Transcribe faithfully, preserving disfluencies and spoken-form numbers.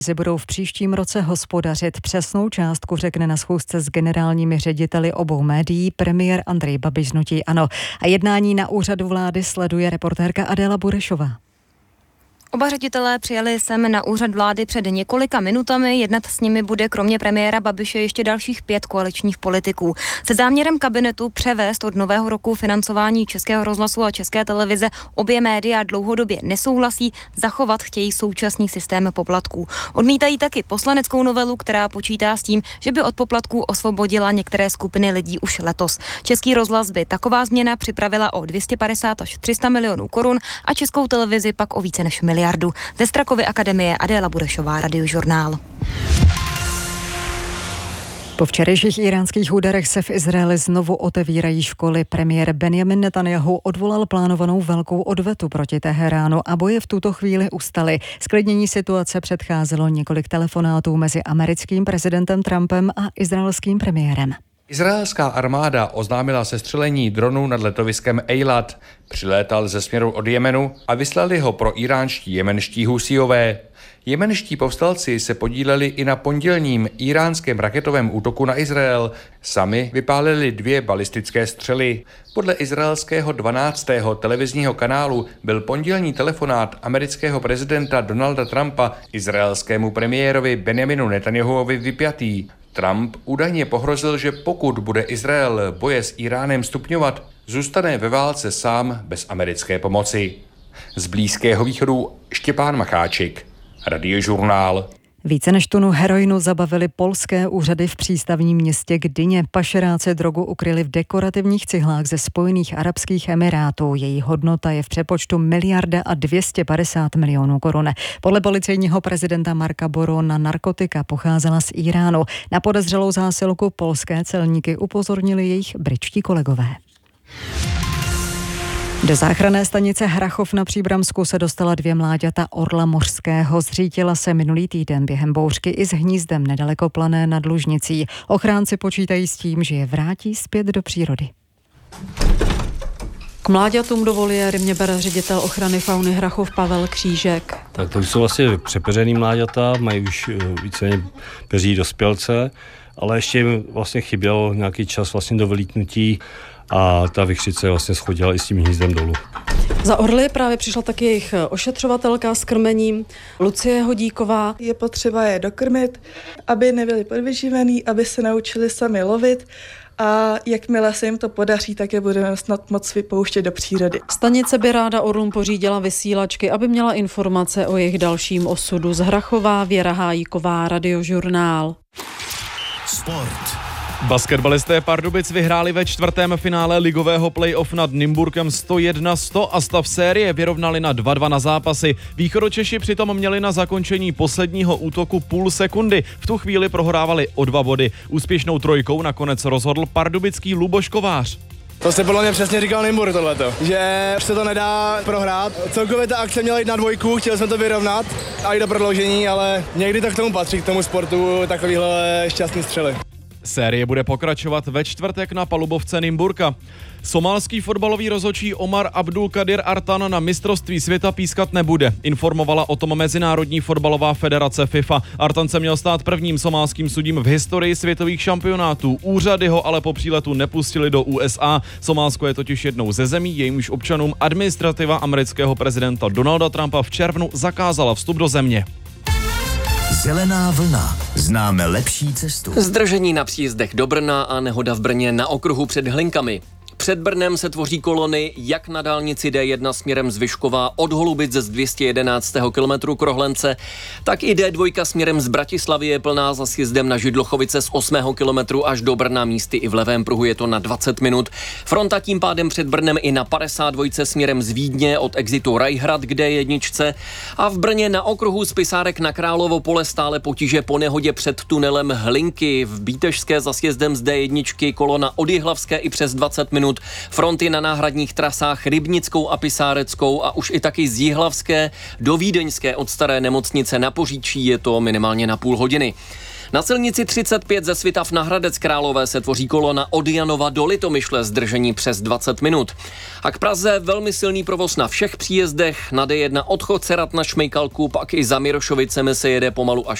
budou v příštím roce hospodařit. Přesnou částku řekne na schůzce s generálními řediteli obou médií premiér Andrej Babiš z hnutí ANO. A jednání na úřadu vlády sleduje reportérka Adéla Burešová. Oba ředitelé přijeli sem na úřad vlády před několika minutami. Jednat s nimi bude kromě premiéra Babiše ještě dalších pět koaličních politiků. Se záměrem kabinetu převést od nového roku financování Českého rozhlasu a České televize obě média dlouhodobě nesouhlasí, zachovat chtějí současný systém poplatků. Odmítají taky poslaneckou novelu, která počítá s tím, že by od poplatků osvobodila některé skupiny lidí už letos. Český rozhlas by taková změna připravila o dvě stě padesát až tři sta milionů korun a Českou televizi pak o více než miliardu. Ze Strakovy akademie Adéla Burešová, Radiožurnál. Po včerejších íránských úderech se v Izraeli znovu otevírají školy. Premiér Benjamin Netanjahu odvolal plánovanou velkou odvetu proti Teheránu a boje v tuto chvíli ustaly. Sklidnění situace předcházelo několik telefonátů mezi americkým prezidentem Trumpem a izraelským premiérem. Izraelská armáda oznámila sestřelení dronu nad letoviskem Eilat. Přilétal ze směru od Jemenu a vyslali ho pro iránští jemenští husíové. Jemenští povstalci se podíleli i na pondělním iránském raketovém útoku na Izrael. Sami vypálili dvě balistické střely. Podle izraelského dvanáctého televizního kanálu byl pondělní telefonát amerického prezidenta Donalda Trumpa izraelskému premiérovi Benjaminu Netanjahuovi vypjatý. Trump údajně pohrozil, že pokud bude Izrael boje s Iránem stupňovat, zůstane ve válce sám bez americké pomoci. Z Blízkého východu Štěpán Macháček, Radiožurnál. Více než tunu heroinu zabavili polské úřady v přístavním městě Gdyně. Pašeráci drogu ukryli v dekorativních cihlách ze Spojených arabských emirátů. Její hodnota je v přepočtu miliarda a dvě stě padesát milionů korun. Podle policejního prezidenta Marka Borona narkotika pocházela z Iránu. Na podezřelou zásilku polské celníky upozornili jejich britští kolegové. Do záchranné stanice Hrachov na Příbramsku se dostala dvě mláďata orla mořského. Zřítila se minulý týden během bouřky i s hnízdem nedaleko Plané nad Lužnicí. Ochránci počítají s tím, že je vrátí zpět do přírody. K mláďatům do voliéry mě bere ředitel ochrany fauny Hrachov Pavel Křížek. Tak to jsou vlastně přepeřený mláďata, mají už více peří dospělce, ale ještě jim vlastně chyběl nějaký čas vlastně do vylítnutí a ta vichřice vlastně schodila i s tím hnízdem dolů. Za orly právě přišla taky jejich ošetřovatelka s krmením, Lucie Hodíková. Je potřeba je dokrmit, aby nebyli podvyživený, aby se naučili sami lovit a jakmile se jim to podaří, tak je budeme snad moc vypouštět do přírody. Stanice by ráda orlům pořídila vysílačky, aby měla informace o jejich dalším osudu. Z Hrachova Věra Hájíková, Radiožurnál. Sport. Basketbalisté Pardubic vyhráli ve čtvrtém finále ligového play-off nad Nymburkem sto jedna sto a stav série vyrovnali na dva dva na zápasy. Východočeši přitom měli na zakončení posledního útoku půl sekundy. V tu chvíli prohrávali o dva body. Úspěšnou trojkou nakonec rozhodl pardubický Luboš Kovář. To se podle mě přesně říkal Nymburk tohleto, že se to nedá prohrát. Celkově ta akce měla jít na dvojku, chtěli jsme to vyrovnat a jít do prodloužení, ale někdy to k tomu patří, k tomu sportu, takovýhle šťastný střely. Série bude pokračovat ve čtvrtek na palubovce Nymburka. Somálský fotbalový rozhodčí Omar Abdulkadir Artan na mistrovství světa pískat nebude. Informovala o tom Mezinárodní fotbalová federace FIFA. Artan se měl stát prvním somálským sudím v historii světových šampionátů. Úřady ho ale po příletu nepustili do U S A. Somálsko je totiž jednou ze zemí, jejímž občanům administrativa amerického prezidenta Donalda Trumpa v červnu zakázala vstup do země. Zelená vlna. Známe lepší cestu. Zdržení na příjezdech do Brna a nehoda v Brně na okruhu před Hlinkami. Před Brnem se tvoří kolony jak na dálnici D jedna směrem z Vyškova od Holubic z dvě stě jedenáctého kilometru Krohlence, tak i D dva směrem z Bratislavy je plná za sjezdem na Židlochovice z osmého kilometru až do Brna, místy i v levém pruhu je to na dvacet minut. Fronta tím pádem před Brnem i na padesát dva směrem z Vídně od exitu Rajhrad k D jedna a v Brně na okruhu z Pisárek na Královo pole stále potíže po nehodě před tunelem Hlinky. V Bítežské za sjezdem z D jedna kolona od Jihlavské i přes dvacet minut. Fronty na náhradních trasách Rybnickou a Pisáreckou a už i taky z Jihlavské do Vídeňské od Staré nemocnice na Poříčí je to minimálně na půl hodiny. Na silnici třicet pět ze Svitav na Hradec Králové se tvoří kolona od Janova do Litomyšle, zdržení přes dvacet minut. A k Praze velmi silný provoz na všech příjezdech. Na D jedna odchod Cerat na Šmejkalku, pak i za Mirošovicemi se jede pomalu až